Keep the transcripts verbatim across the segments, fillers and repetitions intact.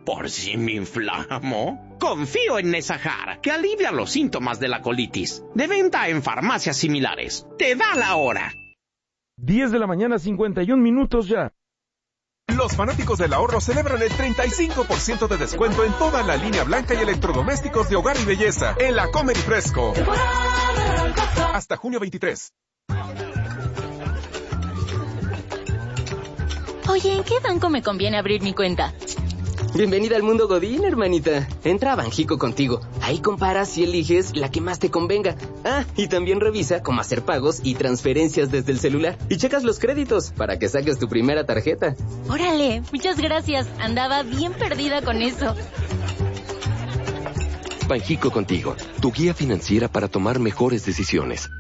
¿Por si me inflamo? Confío en Nesajar, que alivia los síntomas de la colitis. De venta en farmacias similares. ¡Te da la hora! diez de la mañana, cincuenta y un minutos ya. Los fanáticos del ahorro celebran el treinta y cinco por ciento de descuento en toda la línea blanca y electrodomésticos de hogar y belleza en la Comer y Fresco. Hasta junio veintitrés. Oye, ¿en qué banco me conviene abrir mi cuenta? Bienvenida al mundo Godín, hermanita. Entra a Banjico Contigo. Ahí comparas y eliges la que más te convenga. Ah, y también revisa cómo hacer pagos y transferencias desde el celular. Y checas los créditos para que saques tu primera tarjeta. Órale, muchas gracias. Andaba bien perdida con eso. Banjico Contigo, tu guía financiera para tomar mejores decisiones.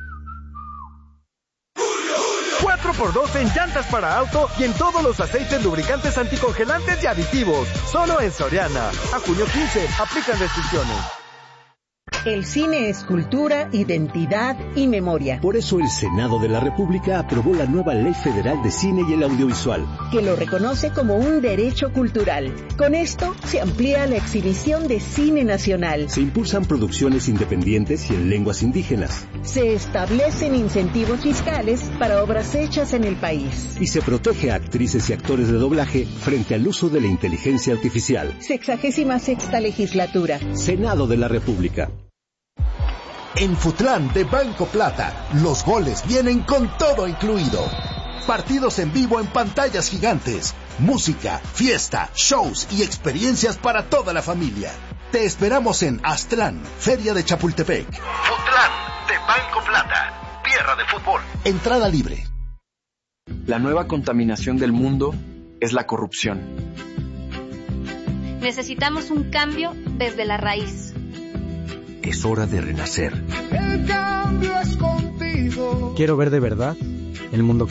cuatro por dos en llantas para auto y en todos los aceites lubricantes anticongelantes y aditivos. Solo en Soriana. A junio quince. Aplican restricciones. El cine es cultura, identidad y memoria. Por eso el Senado de la República aprobó la nueva Ley Federal de Cine y el Audiovisual, que lo reconoce como un derecho cultural. Con esto se amplía la exhibición de cine nacional. Se impulsan producciones independientes y en lenguas indígenas. Se establecen incentivos fiscales para obras hechas en el país. Y se protege a actrices y actores de doblaje frente al uso de la inteligencia artificial. Sexagésima sexta legislatura. Senado de la República. En Futlán de Banco Plata, los goles vienen con todo incluido. Partidos en vivo en pantallas gigantes, música, fiesta, shows y experiencias para toda la familia. Te esperamos en Aztlán, Feria de Chapultepec. Futlán de Banco Plata, tierra de fútbol. Entrada libre. La nueva contaminación del mundo es la corrupción. Necesitamos un cambio desde la raíz. Es hora de renacer. El cambio es contigo. Quiero ver de verdad el mundo